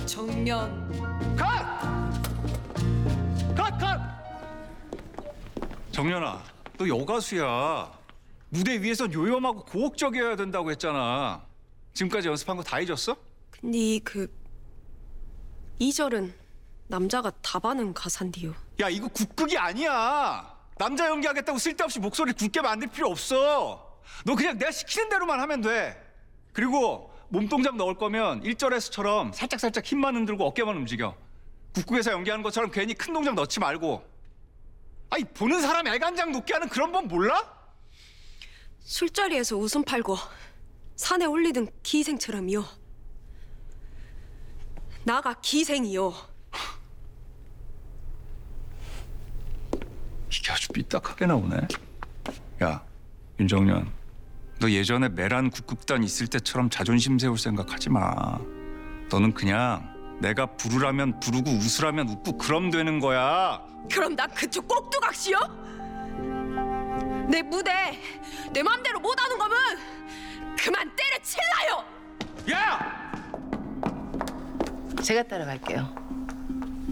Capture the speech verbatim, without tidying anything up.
정면. 컷! 컷! 컷! 정연아, 너 여가수야. 무대 위에선 요염하고 고혹적이어야 된다고 했잖아. 지금까지 연습한 거 다 잊었어? 근데 그 이 절은 남자가 답하는 가사인데요. 야, 이거 국극이 아니야. 남자 연기하겠다고 쓸데없이 목소리 굵게 만들 필요 없어. 너 그냥 내가 시키는 대로만 하면 돼. 그리고 몸동작 넣을 거면 일 절에서처럼 살짝살짝 힘만 흔들고 어깨만 움직여. 국극에서 연기하는 것처럼 괜히 큰 동작 넣지 말고. 아니, 보는 사람 애간장 높게 하는 그런 법 몰라? 술자리에서 웃음 팔고 산에 올리던 기생처럼요. 나가 기생이요. 이게 아주 삐딱하게 나오네. 야, 윤정년, 너 예전에 메란 국극단 있을 때처럼 자존심 세울 생각하지 마. 너는 그냥 내가 부르라면 부르고 웃으라면 웃고 그럼 되는 거야. 그럼 나 그쪽 꼭두각시요? 내 무대 내 맘대로 못하는 거면 그만 때려칠라요. 야! 제가 따라갈게요.